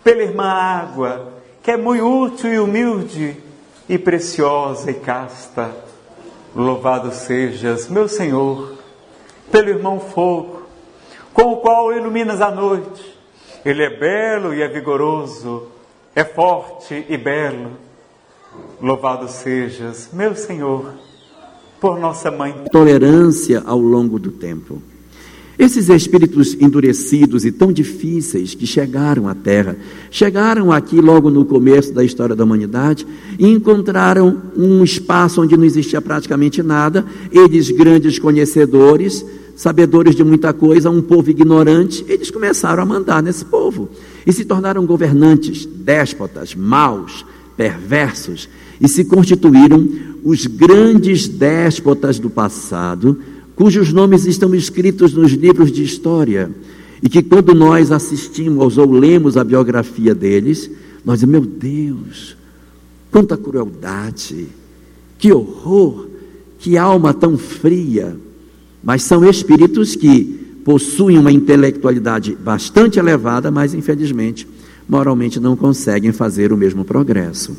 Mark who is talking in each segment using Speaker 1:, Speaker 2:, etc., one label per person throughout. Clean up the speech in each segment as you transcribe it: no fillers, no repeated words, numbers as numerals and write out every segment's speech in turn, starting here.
Speaker 1: pela irmã água, que é muito útil e humilde, e preciosa e casta. Louvado sejas, meu Senhor, pelo irmão fogo, com o qual iluminas a noite. Ele é belo e é vigoroso, é forte e belo. Louvado sejas, meu Senhor, por nossa mãe.
Speaker 2: Tolerância ao longo do tempo. Esses espíritos endurecidos e tão difíceis que chegaram à Terra, chegaram aqui logo no começo da história da humanidade e encontraram um espaço onde não existia praticamente nada. Eles, grandes conhecedores, sabedores de muita coisa, um povo ignorante, eles começaram a mandar nesse povo e se tornaram governantes, déspotas, maus, perversos, e se constituíram os grandes déspotas do passado, cujos nomes estão escritos nos livros de história, e que quando nós assistimos ou lemos a biografia deles, nós dizemos: meu Deus, quanta crueldade, que horror, que alma tão fria. Mas são espíritos que possuem uma intelectualidade bastante elevada, mas infelizmente, moralmente não conseguem fazer o mesmo progresso.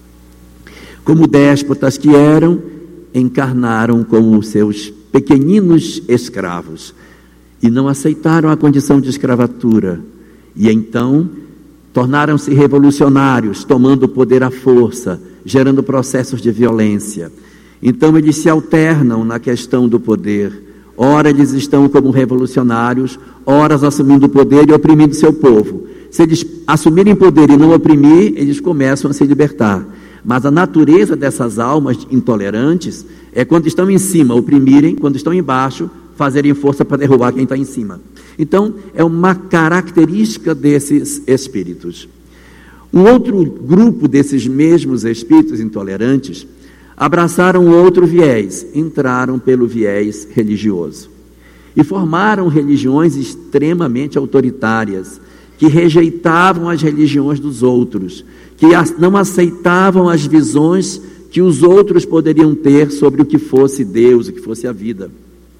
Speaker 2: Como déspotas que eram, encarnaram como seus pequeninos escravos e não aceitaram a condição de escravatura, e então tornaram-se revolucionários, tomando o poder à força, gerando processos de violência. Então eles se alternam na questão do poder. Ora eles estão como revolucionários, ora assumindo o poder e oprimindo seu povo. Se eles assumirem poder e não oprimir, eles começam a se libertar. Mas a natureza dessas almas intolerantes é quando estão em cima oprimirem, quando estão embaixo fazerem força para derrubar quem está em cima. Então é uma característica desses espíritos. Um outro grupo desses mesmos espíritos intolerantes abraçaram outro viés, entraram pelo viés religioso e formaram religiões extremamente autoritárias, que rejeitavam as religiões dos outros, que não aceitavam as visões que os outros poderiam ter sobre o que fosse Deus, o que fosse a vida.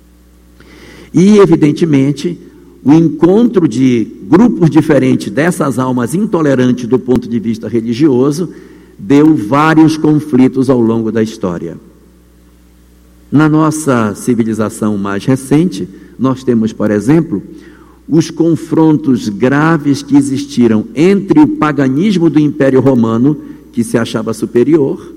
Speaker 2: E, evidentemente, o encontro de grupos diferentes dessas almas intolerantes do ponto de vista religioso deu vários conflitos ao longo da história. Na nossa civilização mais recente, nós temos, por exemplo, os confrontos graves que existiram entre o paganismo do Império Romano, que se achava superior,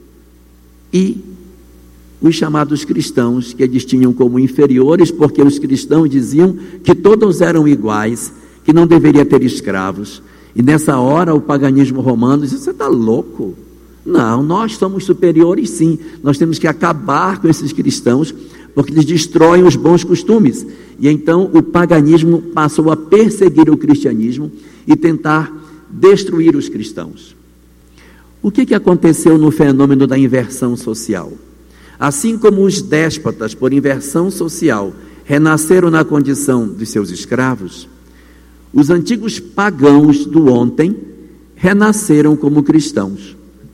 Speaker 2: e os chamados cristãos, que eles tinham como inferiores, porque os cristãos diziam que todos eram iguais, que não deveria ter escravos. E nessa hora o paganismo romano disse: você está louco? Não, nós somos superiores sim, nós temos que acabar com esses cristãos, porque eles destroem os bons costumes. E então o paganismo passou a perseguir o cristianismo e tentar destruir os cristãos. O que aconteceu no fenômeno da inversão social? Assim como os déspotas, por inversão social, renasceram na condição de seus escravos, os antigos pagãos do ontem renasceram como cristãos.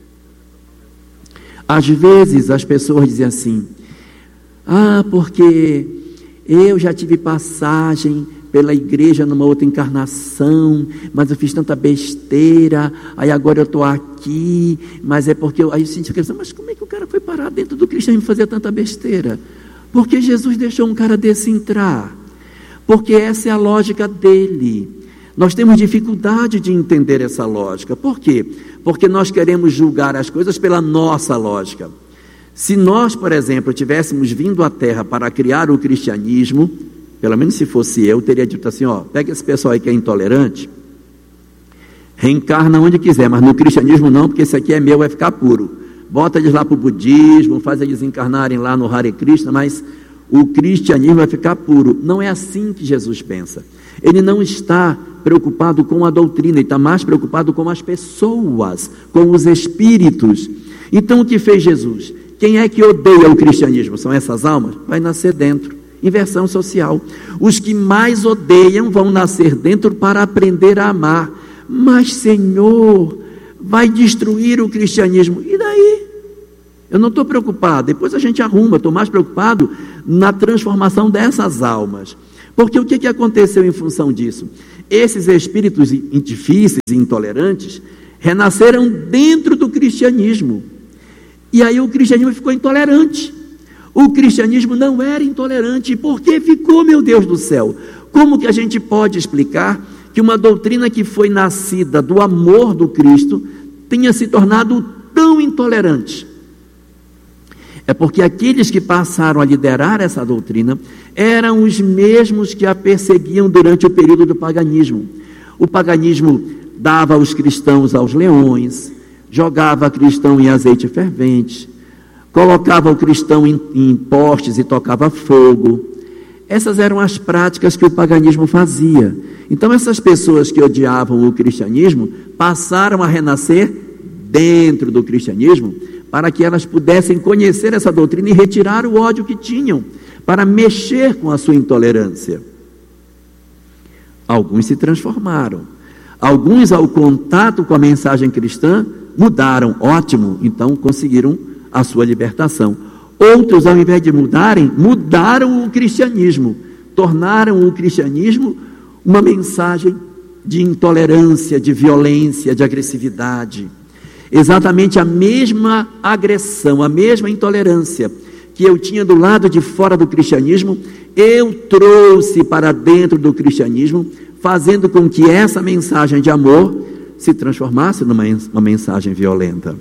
Speaker 2: Às vezes as pessoas dizem assim: porque eu já tive passagem pela igreja numa outra encarnação, mas eu fiz tanta besteira, aí agora eu estou aqui, mas é porque aí eu senti que, mas como é que o cara foi parar dentro do cristianismo e fazer tanta besteira? Porque Jesus deixou um cara desse entrar, porque essa é a lógica dele. Nós temos dificuldade de entender essa lógica. Por quê? Porque nós queremos julgar as coisas pela nossa lógica. Se nós, por exemplo, tivéssemos vindo à Terra para criar o cristianismo, pelo menos se fosse eu, teria dito assim: pega esse pessoal aí que é intolerante, reencarna onde quiser, mas no cristianismo não, porque esse aqui é meu, vai ficar puro. Bota eles lá para o budismo, faz eles encarnarem lá no Hare Krishna, mas o cristianismo vai ficar puro. Não é assim que Jesus pensa. Ele não está preocupado com a doutrina, ele está mais preocupado com as pessoas, com os espíritos. Então o que fez Jesus? Quem é que odeia o cristianismo? São essas almas? Vai nascer dentro. Inversão social. Os que mais odeiam vão nascer dentro para aprender a amar. Mas, Senhor, vai destruir o cristianismo. E daí? Eu não estou preocupado. Depois a gente arruma. Estou mais preocupado na transformação dessas almas. Porque o que aconteceu em função disso? esses espíritos difíceis e intolerantes renasceram dentro do cristianismo. E aí o cristianismo ficou intolerante. O cristianismo não era intolerante. Por que ficou, meu Deus do céu? Como que a gente pode explicar que uma doutrina que foi nascida do amor do Cristo tenha se tornado tão intolerante? É porque aqueles que passaram a liderar essa doutrina eram os mesmos que a perseguiam durante o período do paganismo. O paganismo dava os cristãos aos leões, jogava cristão em azeite fervente, colocava o cristão em postes e tocava fogo. Essas eram as práticas que o paganismo fazia. Então essas pessoas que odiavam o cristianismo passaram a renascer dentro do cristianismo, para que elas pudessem conhecer essa doutrina e retirar o ódio que tinham, para mexer com a sua intolerância. Alguns se transformaram, alguns ao contato com a mensagem cristã mudaram, ótimo, então conseguiram a sua libertação. Outros, ao invés de mudarem, mudaram o cristianismo, tornaram o cristianismo uma mensagem de intolerância, de violência, de agressividade. Exatamente a mesma agressão, a mesma intolerância que eu tinha do lado de fora do cristianismo, eu trouxe para dentro do cristianismo, fazendo com que essa mensagem de amor se transformasse numa mensagem violenta.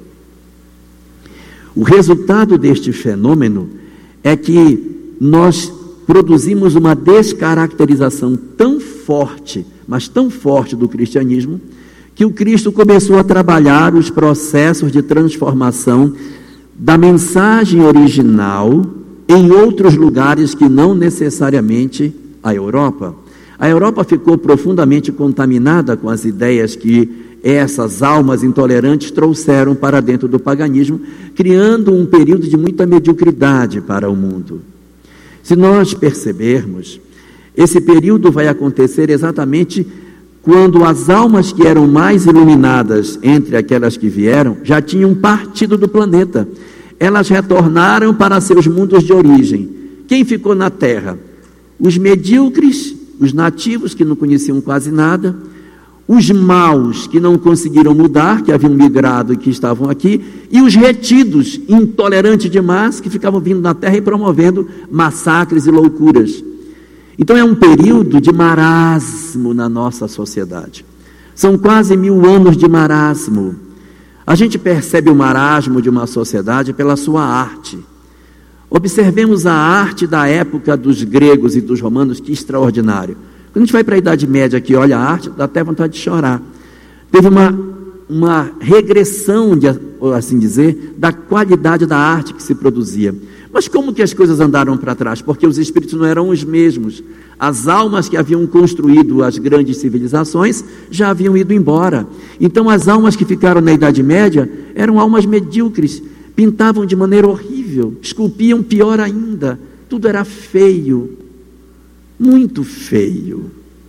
Speaker 2: O resultado deste fenômeno é que nós produzimos uma descaracterização tão forte, mas tão forte do cristianismo, que o Cristo começou a trabalhar os processos de transformação da mensagem original em outros lugares que não necessariamente a Europa. A Europa ficou profundamente contaminada com as ideias que essas almas intolerantes trouxeram para dentro do paganismo, criando um período de muita mediocridade para o mundo. Se nós percebermos, esse período vai acontecer exatamente quando as almas que eram mais iluminadas entre aquelas que vieram já tinham partido do planeta. Elas retornaram para seus mundos de origem. Quem ficou na Terra? Os medíocres, os nativos que não conheciam quase nada, os maus que não conseguiram mudar, que haviam migrado e que estavam aqui, e os retidos, intolerantes demais, que ficavam vindo na Terra e promovendo massacres e loucuras. Então é um período de marasmo na nossa sociedade. São quase 1000 anos de marasmo. A gente percebe o marasmo de uma sociedade pela sua arte. Observemos a arte da época dos gregos e dos romanos, que extraordinário. Quando a gente vai para a Idade Média aqui, olha a arte, dá até vontade de chorar. Teve uma regressão, assim dizer, da qualidade da arte que se produzia. Mas como que as coisas andaram para trás? Porque os espíritos não eram os mesmos. As almas que haviam construído as grandes civilizações já haviam ido embora. Então as almas que ficaram na Idade Média eram almas medíocres, pintavam de maneira horrível, esculpiam pior ainda, tudo era feio, muito feio.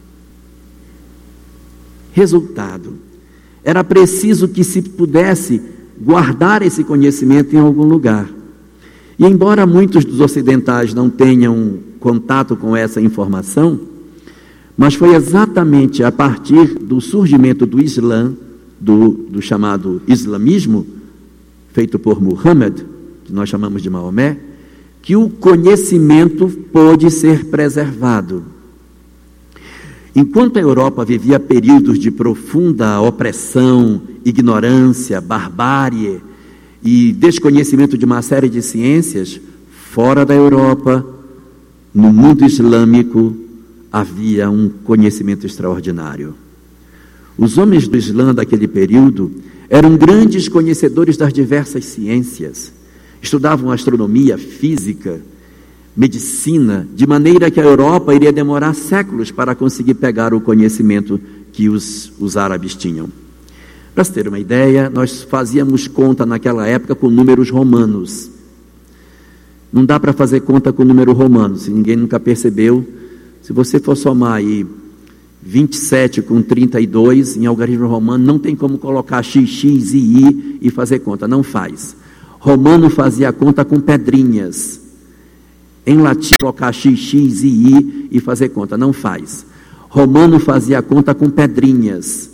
Speaker 2: Resultado, era preciso que se pudesse guardar esse conhecimento em algum lugar. E embora muitos dos ocidentais não tenham contato com essa informação, mas foi exatamente a partir do surgimento do Islã, do chamado islamismo, feito por Muhammad, que nós chamamos de Maomé, que o conhecimento pôde ser preservado. Enquanto a Europa vivia períodos de profunda opressão, ignorância, barbárie e desconhecimento de uma série de ciências, fora da Europa, no mundo islâmico, havia um conhecimento extraordinário. Os homens do Islã daquele período eram grandes conhecedores das diversas ciências, estudavam astronomia, física, medicina, de maneira que a Europa iria demorar séculos para conseguir pegar o conhecimento que os árabes tinham. Para se ter uma ideia, nós fazíamos conta naquela época com números romanos. Não dá para fazer conta com número romano, se ninguém nunca percebeu. Se você for somar aí 27 com 32 em algarismo romano, não tem como colocar x, x e y e fazer conta, não faz. Romano fazia a conta com pedrinhas. Em latim, colocar x, x e y e fazer conta, não faz. Romano fazia a conta com pedrinhas.